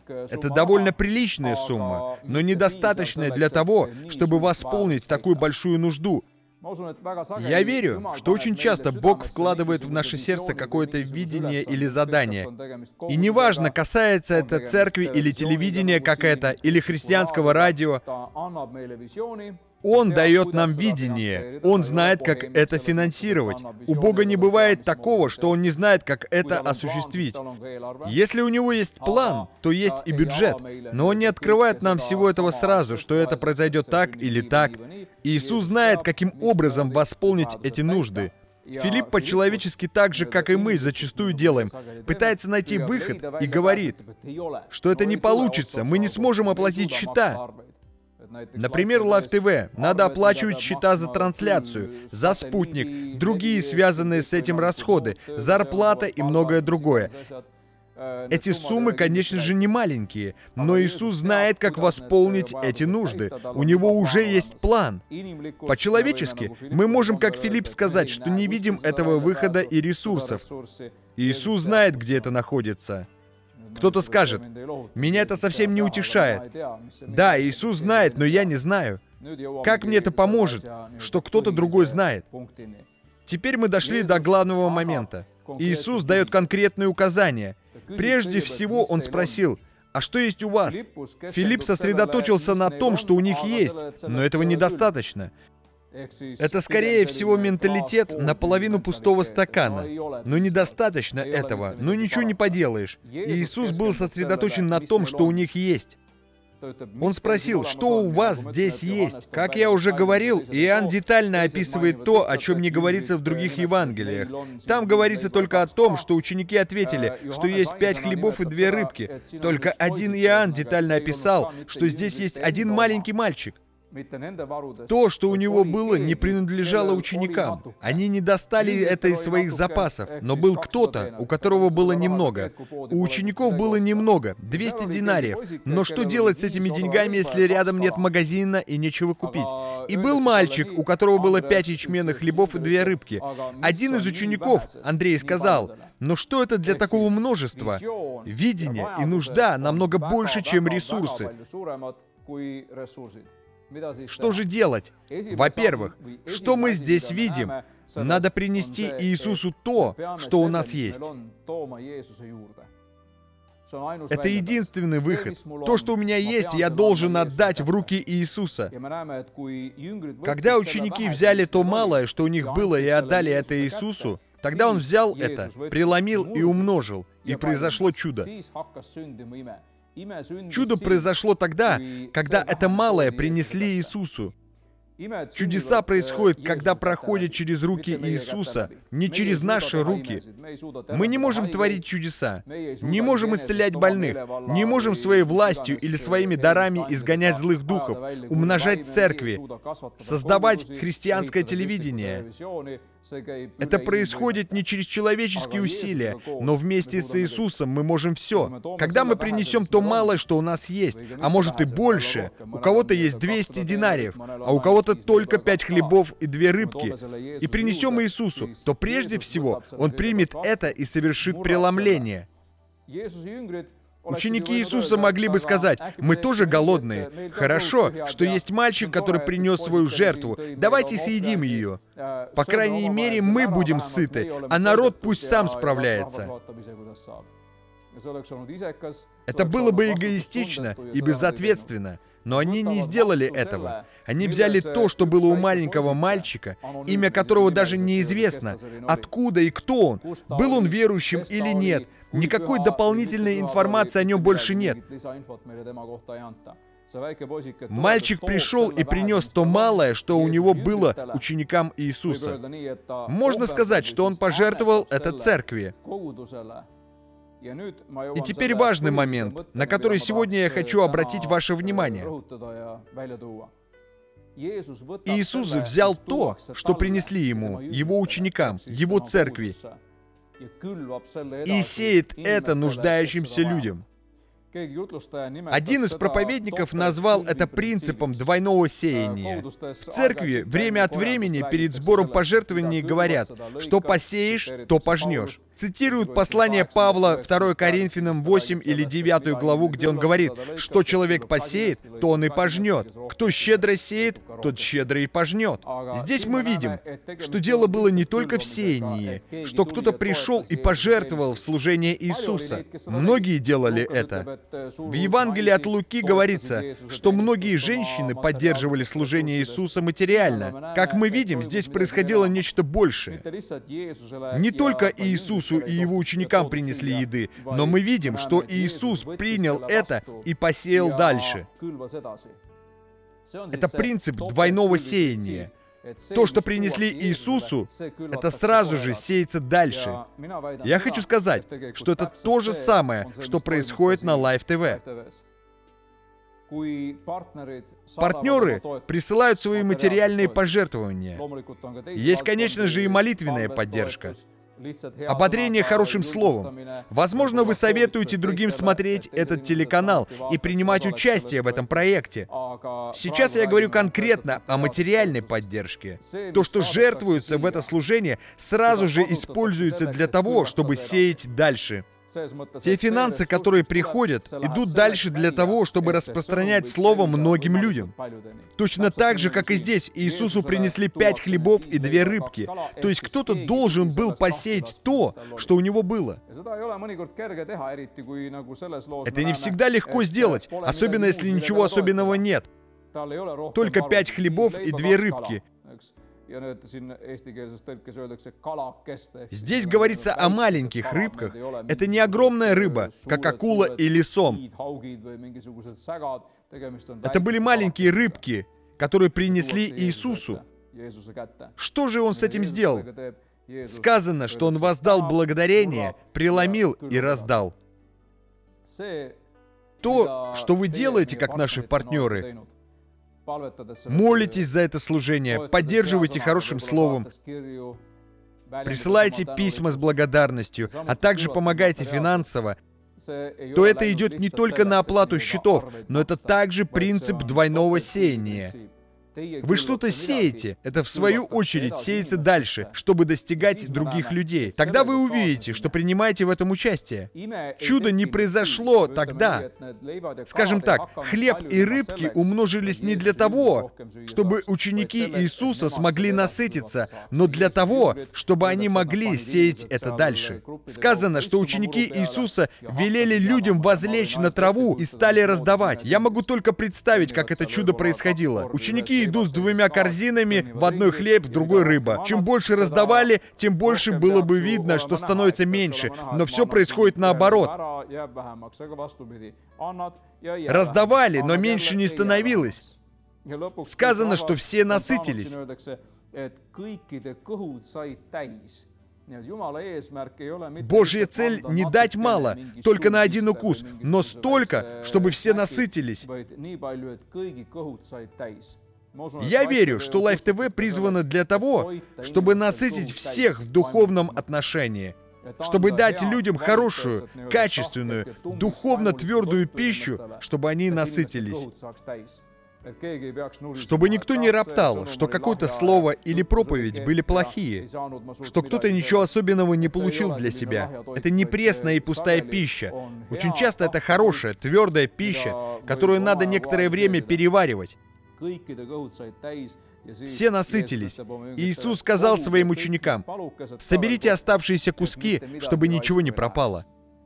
Это довольно приличная сумма, но недостаточная для того, чтобы восполнить такую большую нужду. Я верю, что очень часто Бог вкладывает в наше сердце какое-то видение или задание. И неважно, касается это церкви или телевидения как это, или христианского радио, Он дает нам видение. Он знает, как это финансировать. У Бога не бывает такого, что Он не знает, как это осуществить. Если у Него есть план, то есть и бюджет. Но Он не открывает нам всего этого сразу, что это произойдет так или так. Иисус знает, каким образом восполнить эти нужды. Филипп по-человечески так же, как и мы зачастую делаем, пытается найти выход и говорит, что это не получится, мы не сможем оплатить счета. Например, Live TV. Надо оплачивать счета за трансляцию, за спутник, другие связанные с этим расходы, зарплата и многое другое. Эти суммы, конечно же, не маленькие, но Иисус знает, как восполнить эти нужды. У Него уже есть план. По-человечески, мы можем, как Филипп, сказать, что не видим этого выхода и ресурсов. Иисус знает, где это находится. Кто-то скажет, «Меня это совсем не утешает». Да, Иисус знает, но я не знаю. Как мне это поможет, что кто-то другой знает? Теперь мы дошли до главного момента. Иисус дает конкретные указания. Прежде всего, Он спросил, «А что есть у вас?» Филипп сосредоточился на том, что у них есть, но этого недостаточно. Это, скорее всего, менталитет наполовину пустого стакана. Но недостаточно этого, но ничего не поделаешь. Иисус был сосредоточен на том, что у них есть. Он спросил, что у вас здесь есть? Как я уже говорил, Иоанн детально описывает то, о чем не говорится в других Евангелиях. Там говорится только о том, что ученики ответили, что есть 5 хлебов и 2 рыбки. Только один Иоанн детально описал, что здесь есть один маленький мальчик. То, что у него было, не принадлежало ученикам. Они не достали это из своих запасов, но был кто-то, у которого было немного. У учеников было немного, 200 динариев. Но что делать с этими деньгами, если рядом нет магазина и нечего купить? И был мальчик, у которого было 5 ячменных хлебов и 2 рыбки. Один из учеников, Андрей, сказал, «Но что это для такого множества? Видение и нужда намного больше, чем ресурсы». Что же делать? Во-первых, что мы здесь видим? Надо принести Иисусу то, что у нас есть. Это единственный выход. То, что у меня есть, я должен отдать в руки Иисуса. Когда ученики взяли то малое, что у них было, и отдали это Иисусу, тогда Он взял это, преломил и умножил, и произошло чудо. Чудо произошло тогда, когда это малое принесли Иисусу. Чудеса происходят, когда проходят через руки Иисуса, не через наши руки. Мы не можем творить чудеса, не можем исцелять больных, не можем своей властью или своими дарами изгонять злых духов, умножать церкви, создавать христианское телевидение. Это происходит не через человеческие усилия, но вместе с Иисусом мы можем все. Когда мы принесем то малое, что у нас есть, а может и больше, у кого-то есть 200 динариев, а у кого-то только 5 хлебов и 2 рыбки, и принесем Иисусу, то прежде всего Он примет это и совершит преломление. Ученики Иисуса могли бы сказать, «Мы тоже голодные. Хорошо, что есть мальчик, который принес свою жертву. Давайте съедим ее. По крайней мере, мы будем сыты, а народ пусть сам справляется». Это было бы эгоистично и безответственно. Но они не сделали этого. Они взяли то, что было у маленького мальчика, имя которого даже неизвестно, откуда и кто он, был он верующим или нет. Никакой дополнительной информации о нем больше нет. Мальчик пришел и принес то малое, что у него было ученикам Иисуса. Можно сказать, что он пожертвовал это церкви. И теперь важный момент, на который сегодня я хочу обратить ваше внимание. Иисус взял то, что принесли Ему, Его ученикам, Его церкви, и сеет это нуждающимся людям. Один из проповедников назвал это принципом двойного сеяния. В церкви время от времени перед сбором пожертвований говорят, что посеешь, то пожнешь. цитируют послание Павла 2 Коринфянам 8 или 9 главу, где он говорит, что человек посеет, то он и пожнет. Кто щедро сеет, тот щедро и пожнет. Здесь мы видим, что дело было не только в сеянии, что кто-то пришел и пожертвовал в служение Иисуса. Многие делали это. В Евангелии от Луки говорится, что многие женщины поддерживали служение Иисуса материально. Как мы видим, здесь происходило нечто большее. Не только Иисусу и его ученикам принесли еды, но мы видим, что Иисус принял это и посеял дальше. Это принцип двойного сеяния. То, что принесли Иисусу, это сразу же сеется дальше. Я хочу сказать, что это то же самое, что происходит на Live TV. Партнеры присылают свои материальные пожертвования. Есть, конечно же, и молитвенная поддержка. Ободрение хорошим словом. Возможно, вы советуете другим смотреть этот телеканал и принимать участие в этом проекте. Сейчас я говорю конкретно о материальной поддержке. То, что жертвуется в это служение, сразу же используется для того, чтобы сеять дальше. Те финансы, которые приходят, идут дальше для того, чтобы распространять Слово многим людям. Точно так же, как и здесь, Иисусу принесли 5 хлебов и 2 рыбки. То есть кто-то должен был посеять то, что у него было. Это не всегда легко сделать, особенно если ничего особенного нет. Только 5 хлебов и 2 рыбки. Здесь говорится о маленьких рыбках. Это не огромная рыба, как акула или сом. Это были маленькие рыбки, которые принесли Иисусу. Что же он с этим сделал? Сказано, что он воздал благодарение, преломил и раздал. То, что вы делаете, как наши партнеры, молитесь за это служение, поддерживайте хорошим словом, присылайте письма с благодарностью, а также помогайте финансово, то это идет не только на оплату счетов, но это также принцип двойного сеяния. Вы что-то сеете, это в свою очередь сеется дальше, чтобы достигать других людей. Тогда вы увидите, что принимаете в этом участие. Чудо не произошло тогда. Скажем так, хлеб и рыбки умножились не для того, чтобы ученики Иисуса смогли насытиться, но для того, чтобы они могли сеять это дальше. Сказано, что ученики Иисуса велели людям возлечь на траву и стали раздавать. Я могу только представить, как это чудо происходило. Ученики идут с 2 корзинами, в одной хлеб, в другой рыба. Чем больше раздавали, тем больше было бы видно, что становится меньше. Но все происходит наоборот. Раздавали, но меньше не становилось. Сказано, что все насытились. Божья цель не дать мало, только на один укус, но столько, чтобы все насытились. Я верю, что Live TV призвано для того, чтобы насытить всех в духовном отношении, чтобы дать людям хорошую, качественную, духовно твердую пищу, чтобы они насытились. Чтобы никто не роптал, что какое-то слово или проповедь были плохие, что кто-то ничего особенного не получил для себя. Это не пресная и пустая пища. Очень часто это хорошая, твердая пища, которую надо некоторое время переваривать. Все насытились. Иисус сказал своим ученикам: «Соберите оставшиеся куски, чтобы ничего не пропало».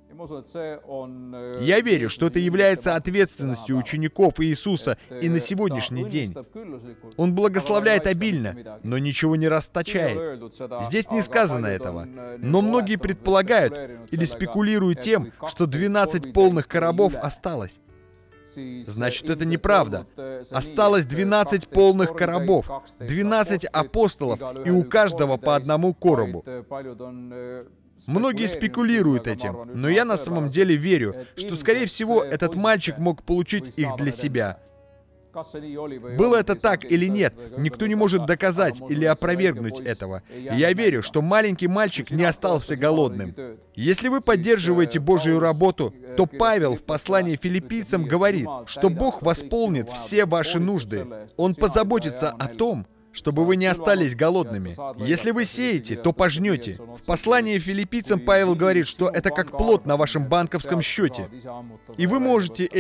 Я верю, что это является ответственностью учеников Иисуса и на сегодняшний день. Он благословляет обильно, но ничего не расточает. Здесь не сказано этого. Но многие предполагают или спекулируют тем, что 12 полных коробов осталось. Значит, это неправда. Осталось 12 полных коробов, 12 апостолов, и у каждого по одному коробу. Многие спекулируют этим, но я на самом деле верю, что, скорее всего, этот мальчик мог получить их для себя. Было это так или нет, никто не может доказать или опровергнуть этого. И я верю, что маленький мальчик не остался голодным. Если вы поддерживаете Божью работу, то Павел в послании филиппийцам говорит, что Бог восполнит все ваши нужды. Он позаботится о том, чтобы вы не остались голодными. Если вы сеете, то пожнете. В послании филиппийцам Павел говорит, что это как плод на вашем банковском счете. И вы можете